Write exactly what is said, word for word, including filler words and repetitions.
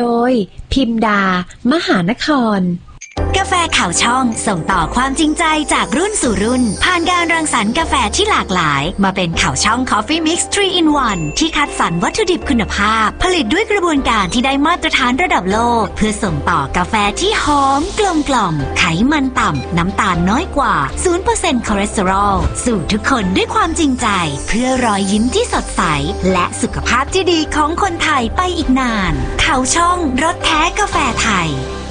โดยพิมดามหานครกาแฟข่าวช่องส่งต่อความจริงใจจากรุ่นสู่รุ่นผ่านการรังสรรค์กาแฟที่หลากหลายมาเป็นข่าวช่อง Coffee Mix ทรี in วัน ที่คัดสรรวัตถุดิบคุณภาพผลิตด้วยกระบวนการที่ได้มาตรฐานระดับโลกเพื่อส่งต่อกาแฟที่หอมกลมกล่อมไขมันต่ำน้ำตาลน้อยกว่า ศูนย์เปอร์เซ็นต์ คอเลสเตอรอลสู่ทุกคนด้วยความจริงใจเพื่อรอยยิ้มที่สดใสและสุขภาพที่ดีของคนไทยไปอีกนานข่าวช่องรสแท้กาแฟไทย